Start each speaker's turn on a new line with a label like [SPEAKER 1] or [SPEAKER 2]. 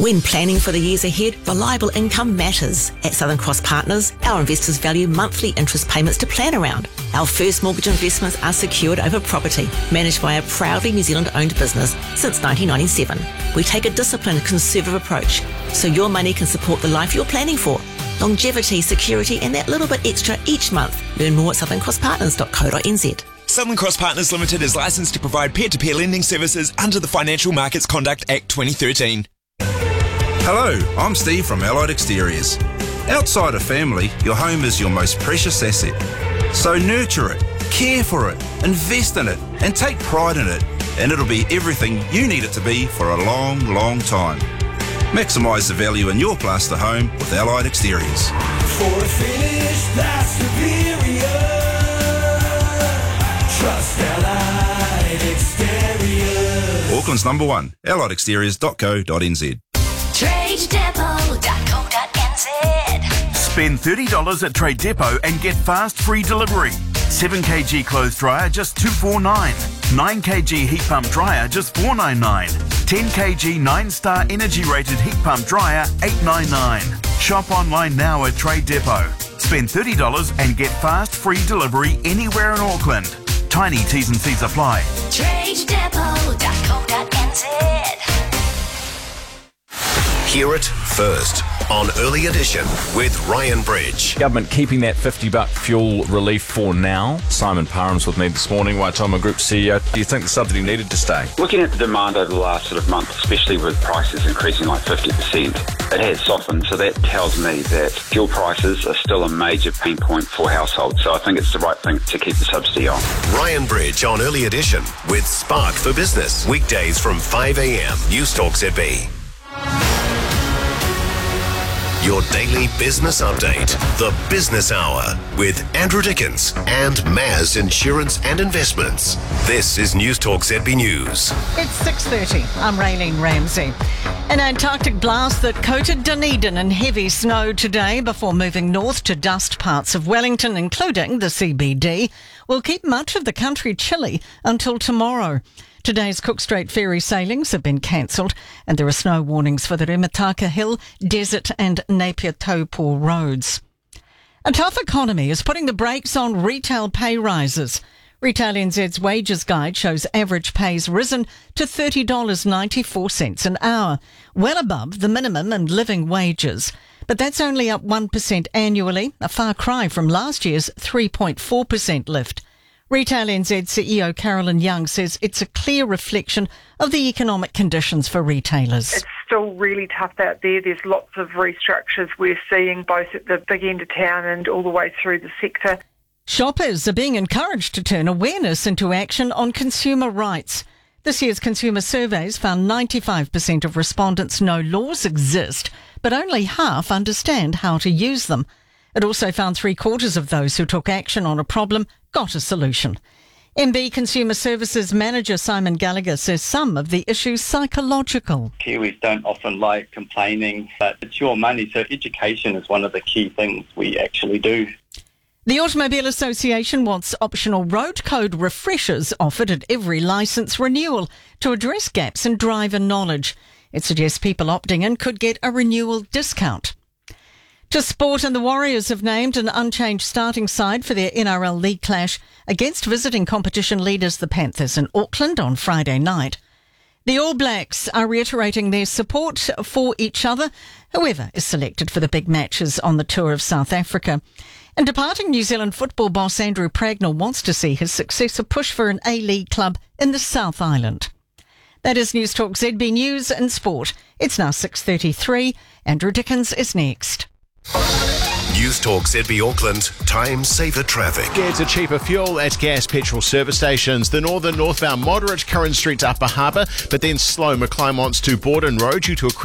[SPEAKER 1] When planning for the years ahead, reliable income matters. At Southern Cross Partners, our investors value monthly interest payments to plan around. Our first mortgage investments are secured over property, managed by a proudly New Zealand-owned business since 1997. We take a disciplined, conservative approach, so your money can support the life you're planning for. Longevity, security, and that little bit extra each month. Learn more at southerncrosspartners.co.nz.
[SPEAKER 2] Southern Cross Partners Limited is licensed to provide peer-to-peer lending services under the Financial Markets Conduct Act 2013.
[SPEAKER 3] Hello, I'm Steve from Allied Exteriors. Outside of family, your home is your most precious asset. So nurture it, care for it, invest in it, and take pride in it, and it'll be everything you need it to be for a long, long time. Maximise the value in your plaster home with Allied Exteriors.
[SPEAKER 4] For a finish that's superior, trust Allied Exteriors.
[SPEAKER 3] Auckland's #1, alliedexteriors.co.nz.
[SPEAKER 5] TradeDepot.co.nz.
[SPEAKER 6] Spend $30 at Trade Depot and get fast free delivery. 7kg clothes dryer just $249. 9kg heat pump dryer just $499. 10kg 9-star energy rated heat pump dryer $899. Shop online now at Trade Depot. Spend $30 and get fast free delivery anywhere in Auckland. Tiny T's and C's apply.
[SPEAKER 5] TradeDepot.co.nz.
[SPEAKER 7] Hear it first on Early Edition with Ryan Bridge.
[SPEAKER 8] Government keeping that $50 fuel relief for now. Simon Parham's with me this morning, Waitomo Group CEO. Do you think the subsidy needed to stay?
[SPEAKER 9] Looking at the demand over the last month, especially with prices increasing like 50%, it has softened. So that tells me that fuel prices are still a major pain point for households. So I think it's the right thing to keep the subsidy on.
[SPEAKER 7] Ryan Bridge on Early Edition with Spark for Business. Weekdays from 5 a.m. News Talk ZB. Your daily business update, the Business Hour, with Andrew Dickens and Maz Insurance and Investments. This is News Talk ZB News.
[SPEAKER 10] It's 6:30. I'm Raylene Ramsey. An Antarctic blast that coated Dunedin in heavy snow today before moving north to dust parts of Wellington, including the CBD, will keep much of the country chilly until tomorrow. Today's Cook Strait ferry sailings have been cancelled and there are snow warnings for the Remataka Hill, Desert and Napier Taupo roads. A tough economy is putting the brakes on retail pay rises. Retail NZ's wages guide shows average pay's risen to $30.94 an hour, well above the minimum and living wages. But that's only up 1% annually, a far cry from last year's 3.4% lift. Retail NZ CEO Carolyn Young says it's a clear reflection of the economic conditions for retailers.
[SPEAKER 11] It's still really tough out there. There's lots of restructures we're seeing both at the big end of town and all the way through the sector.
[SPEAKER 10] Shoppers are being encouraged to turn awareness into action on consumer rights. This year's consumer surveys found 95% of respondents know laws exist, but only half understand how to use them. It also found 3/4 of those who took action on a problem got a solution. MB Consumer Services Manager Simon Gallagher says some of the issues psychological.
[SPEAKER 12] Kiwis don't often like complaining, but it's your money, so education is one of the key things we actually do.
[SPEAKER 10] The Automobile Association wants optional road code refreshers offered at every licence renewal to address gaps in driver knowledge. It suggests people opting in could get a renewal discount. To sport, and the Warriors have named an unchanged starting side for their NRL League clash against visiting competition leaders the Panthers in Auckland on Friday night. The All Blacks are reiterating their support for each other, whoever is selected for the big matches on the tour of South Africa. And departing New Zealand football boss Andrew Pragnell wants to see his successor push for an A-League club in the South Island. That is News Talk ZB News and Sport. It's now 6:33. Andrew Dickens is next.
[SPEAKER 7] News Talk ZB Auckland, time saver traffic.
[SPEAKER 13] Get to cheaper fuel at gas petrol service stations. The northern northbound moderate Curran Street to Upper Harbour, but then slow McClymonts to Borden Road due to a